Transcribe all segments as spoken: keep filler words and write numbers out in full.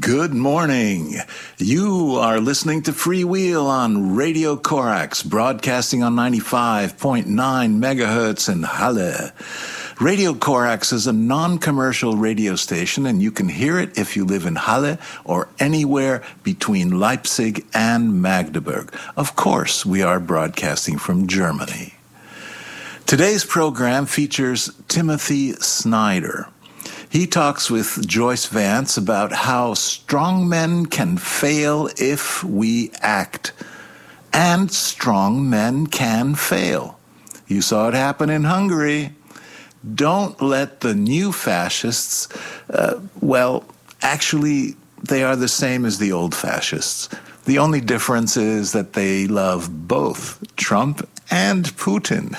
Good morning. You are listening to Freewheel on Radio Corax, broadcasting on ninety-five point nine megahertz in Halle. Radio Corax is a non-commercial radio station, and you can hear it if you live in Halle or anywhere between Leipzig and Magdeburg. Of course, we are broadcasting from Germany. Today's program features Timothy Snyder. He talks with Joyce Vance about how strong men can fail if we act. And strong men can fail. You saw it happen in Hungary. Don't let the new fascists, uh, well, actually, they are the same as the old fascists. The only difference is that they love both Trump and Putin.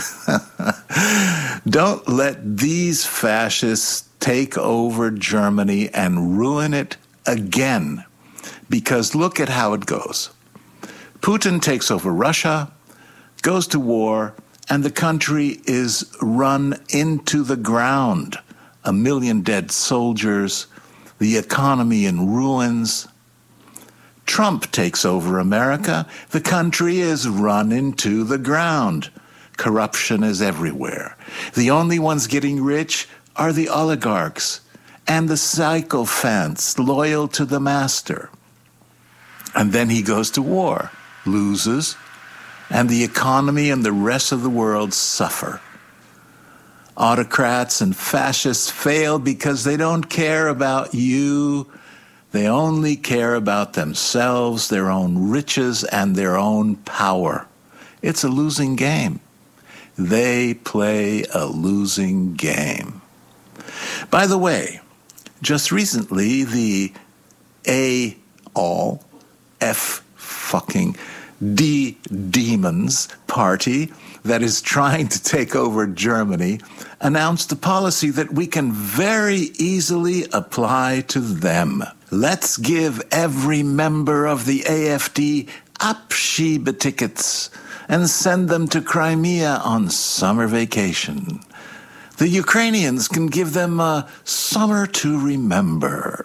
Don't let these fascists take over Germany and ruin it again. Because look at how it goes. Putin takes over Russia, goes to war, and the country is run into the ground. A million dead soldiers, the economy in ruins. Trump takes over America, the country is run into the ground. Corruption is everywhere. The only ones getting rich are the oligarchs and the sycophants loyal to the master. And then he goes to war, loses, and the economy and the rest of the world suffer. Autocrats and fascists fail because they don't care about you. They only care about themselves, their own riches, and their own power. It's a losing game. They play a losing game. By the way, just recently, the A all F fucking D demons party that is trying to take over Germany announced a policy that we can very easily apply to them. Let's give every member of the A F D Abschiebetickets and send them to Crimea on summer vacation. The Ukrainians can give them a summer to remember.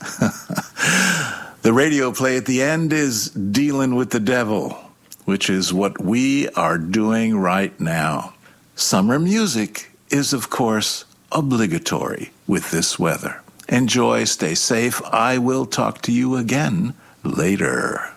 The radio play at the end is Dealing with the Devil, which is what we are doing right now. Summer music is, of course, obligatory with this weather. Enjoy, stay safe. I will talk to you again later.